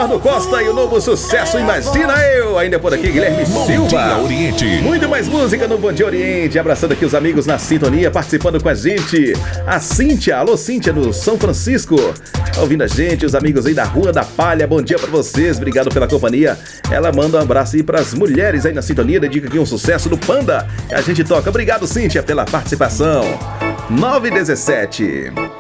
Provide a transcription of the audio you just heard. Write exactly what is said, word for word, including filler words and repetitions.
Eduardo Costa e o novo sucesso Imagina Eu. Ainda por aqui, Guilherme Bom Silva. Dia Oriente. Muito mais música no Bom Dia Oriente. Abraçando aqui os amigos na sintonia, participando com a gente. A Cíntia, alô Cíntia, no São Francisco. Tá ouvindo a gente, os amigos aí da Rua da Palha. Bom dia pra vocês, obrigado pela companhia. Ela manda um abraço aí pras mulheres aí na sintonia. Dedica aqui um sucesso do Panda. A gente toca. Obrigado, Cíntia, pela participação. nove e dezessete.